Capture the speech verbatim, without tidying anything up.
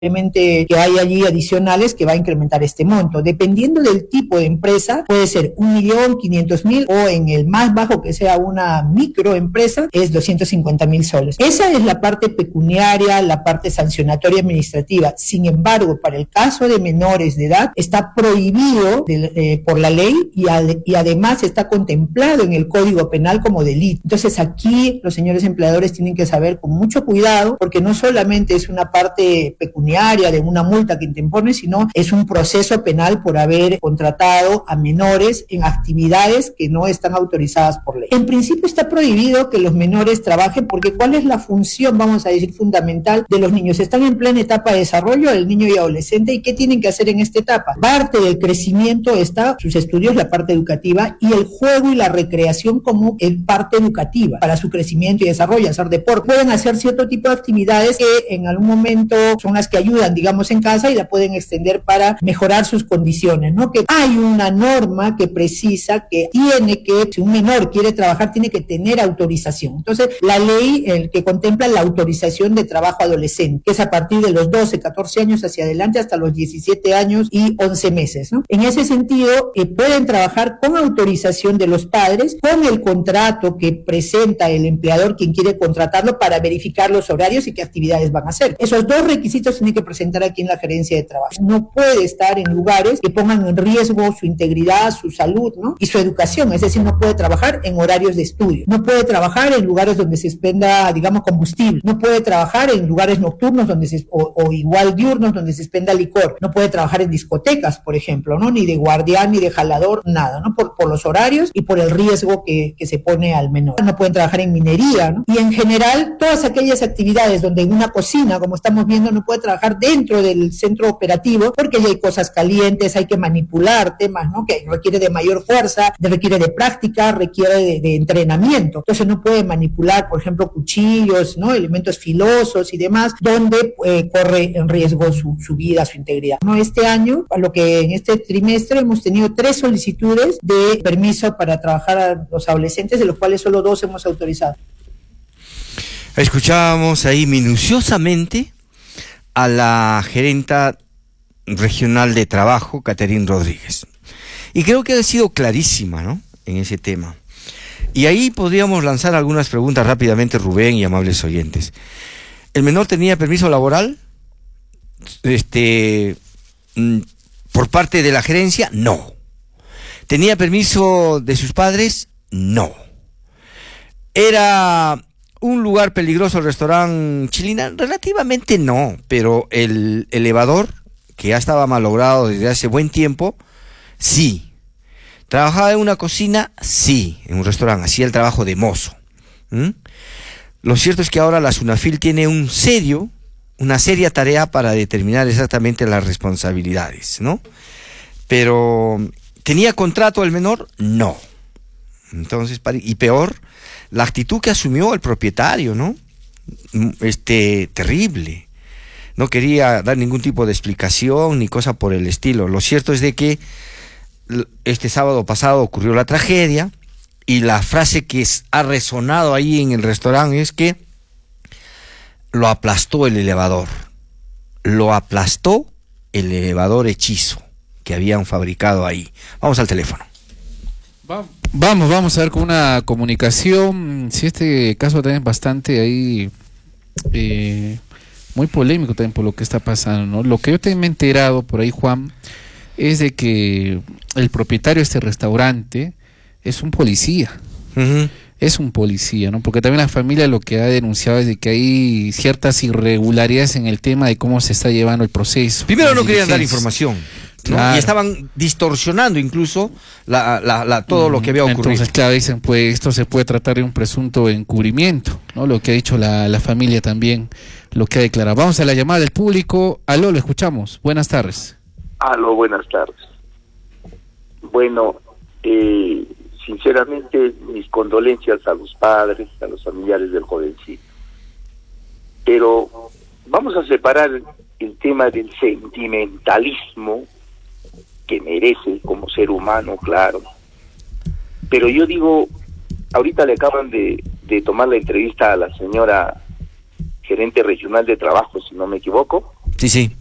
que hay allí adicionales que va a incrementar este monto. Dependiendo del tipo de empresa, puede ser un millón quinientos mil o en el más bajo que sea una microempresa es doscientos cincuenta mil soles. Esa es la parte pecuniaria, la parte sancionatoria administrativa. Sin embargo, para el caso de menores de edad está prohibido de, eh, por la ley y, ad, y además está contemplado en el Código Penal como delito. Entonces aquí los señores empleadores tienen que saber con mucho cuidado, porque no solamente es una parte pecuniaria de una multa que te impone, sino es un proceso penal por haber contratado a menores en actividades que no están autorizadas por ley. En principio está prohibido que los menores trabajen, porque ¿cuál es la función, vamos a decir, fundamental de los niños? Están en plena etapa de desarrollo, el niño y adolescente, ¿y qué tienen que hacer en esta etapa? Parte del crecimiento está sus estudios, la parte educativa, y el juego y la recreación como parte educativa para su crecimiento y desarrollo, hacer deporte. Pueden hacer cierto tipo de actividades que en algún momento son las que ayudan, digamos, en casa y la pueden extender para mejorar sus condiciones, ¿no? Que hay una norma que precisa que tiene que, si un menor quiere trabajar, tiene que tener autorización. Entonces, la ley el que contempla la autorización de trabajo adolescente, que es a partir de los doce, catorce años hacia adelante hasta los diecisiete años y once meses, ¿no? En ese sentido, eh, pueden trabajar con autorización de los padres, con el contrato que presenta el empleador, quien quiere contratarlo, para verificar los horarios y qué actividades van a hacer. Esos dos requisitos tiene que presentar aquí en la gerencia de trabajo. No puede estar en lugares que pongan en riesgo su integridad, su salud, ¿no? Y su educación, es decir, no puede trabajar en horarios de estudio, no puede trabajar en lugares donde se expenda, digamos, combustible, no puede trabajar en lugares nocturnos donde se, o, o igual diurnos donde se expenda licor, no puede trabajar en discotecas, por ejemplo, ¿no? Ni de guardián, ni de jalador, nada, ¿no? Por, por los horarios y por el riesgo que, que se pone al menor. No pueden trabajar en minería, ¿no? Y en general, todas aquellas actividades donde en una cocina, como estamos viendo, no puede trabajar dentro del centro operativo, porque ya hay cosas calientes, hay que manipular temas, ¿no? Que requiere de mayor fuerza, de, requiere de práctica, requiere de, de entrenamiento. Entonces no puede manipular, por ejemplo, cuchillos, ¿no? Elementos filosos y demás, donde eh, corre en riesgo su, su vida, su integridad. ¿No? Este año, a lo que en este trimestre hemos tenido tres solicitudes de permiso para trabajar a los adolescentes, de los cuales solo dos hemos autorizado. Escuchábamos ahí minuciosamente a la gerenta regional de trabajo, Catherine Rodríguez. Y creo que ha sido clarísima, ¿no?, en ese tema. Y ahí podríamos lanzar algunas preguntas rápidamente, Rubén y amables oyentes. ¿El menor tenía permiso laboral este, por parte de la gerencia? No. ¿Tenía permiso de sus padres? No. ¿Era un lugar peligroso el restaurante Chilina? Relativamente no, pero el elevador, que ya estaba malogrado desde hace buen tiempo, sí. ¿Trabajaba en una cocina? Sí, en un restaurante, hacía el trabajo de mozo. ¿Mm? Lo cierto es que ahora la SUNAFIL tiene un serio, una seria tarea para determinar exactamente las responsabilidades, ¿no? Pero, ¿tenía contrato el menor? No. Entonces, y peor, la actitud que asumió el propietario, ¿no? Este, terrible. No quería dar ningún tipo de explicación ni cosa por el estilo. Lo cierto es de que este sábado pasado ocurrió la tragedia y la frase que es, ha resonado ahí en el restaurante es que lo aplastó el elevador. Lo aplastó el elevador hechizo que habían fabricado ahí. Vamos al teléfono. Vamos, vamos a ver con una comunicación. Si este caso también es bastante ahí eh, muy polémico también por lo que está pasando, ¿no? Lo que yo también me he enterado por ahí, Juan, es de que el propietario de este restaurante es un policía. Uh-huh. Es un policía, ¿no? Porque también la familia lo que ha denunciado es de que hay ciertas irregularidades en el tema de cómo se está llevando el proceso. Primero no querían dar información, ¿no? Claro. Y estaban distorsionando incluso la, la, la, todo mm, lo que había ocurrido. Entonces, claro, dicen, pues esto se puede tratar de un presunto encubrimiento, ¿no? Lo que ha dicho la, la familia también, lo que ha declarado. Vamos a la llamada del público. Aló, lo escuchamos. Buenas tardes. Aló, buenas tardes. Bueno, eh, sinceramente, mis condolencias a los padres, a los familiares del jovencito. Pero vamos a separar el tema del sentimentalismo que merece como ser humano, claro. Pero yo digo, ahorita le acaban de, de tomar la entrevista a la señora gerente regional de trabajo, si no me equivoco. Sí, sí.